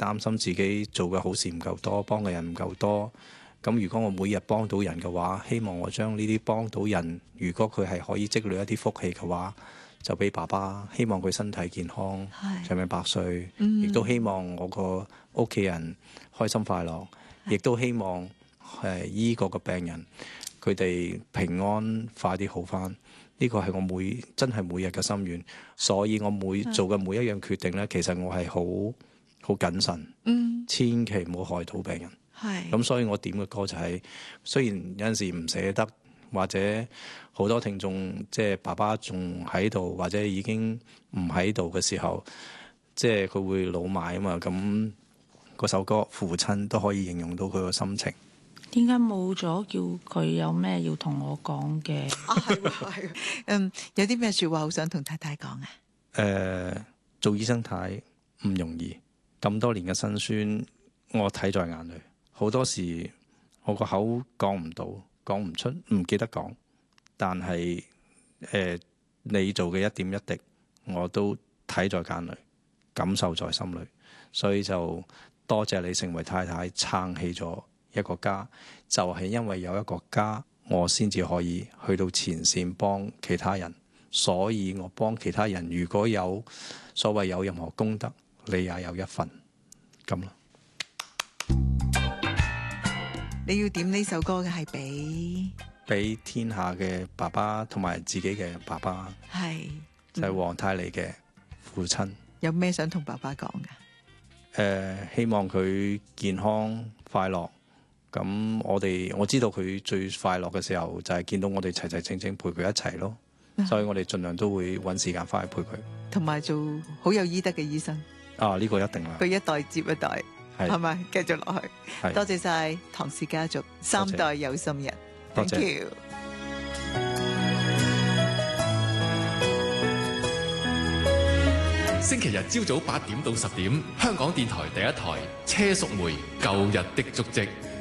擔心自己做嘅好事唔夠多，幫嘅人唔夠多。咁如果我每日幫到人嘅話，希望我將呢啲幫到人，如果佢係可以積累一啲福氣嘅話，就俾爸爸。希望佢身體健康，長命百歲。亦都希望我個屋企人開心快樂，亦都希望醫過嘅病人佢哋平安快啲好返。呢個係我真係每日嘅心願，所以我做嘅每一樣決定呢，其實我係好謹慎，千祈唔好害到病人。咁所以我點嘅歌就係，雖然有陣時唔捨得，或者好多聽眾即係爸爸仲喺度，或者已經唔喺度嘅時候，即係佢會老邁啊嘛。咁嗰首歌《父親》都可以形容到佢個心情。 點解冇咗叫佢有咩要同我講嘅？ 係有啲咩説話好想同太太講啊？ 做醫生太唔容易，咁多年嘅辛酸，我睇在眼裏。好多時我個口講唔到，講唔出，唔記得講。但係你做嘅一點一滴，我都睇在眼裏，感受在心裏。所以就多謝你成為太太，撐起咗一個家。就係因為有一個家，我先至可以去到前線幫其他人。所以我幫其他人，如果有所謂有任何功德，你也有一份咁咯。 你要點呢首歌嘅係俾天下嘅爸爸同埋自己嘅爸爸，就係黃太利嘅父親。 有咩想同爸爸講㗎？ 希望佢健康快樂。咁我知道佢最快樂嘅時候就係見到我哋齊齊整整陪佢一齊咯。所以我哋盡量都會揾時間翻去陪佢， 同埋做好有醫德嘅醫生。 呢個一定啦。 佢一代接一代，係咪繼續落去？多謝晒唐氏家族3代有心人。 多謝。 Thank you。 星期日朝早8點到10點，香港電台第一台車淑梅舊日的足跡。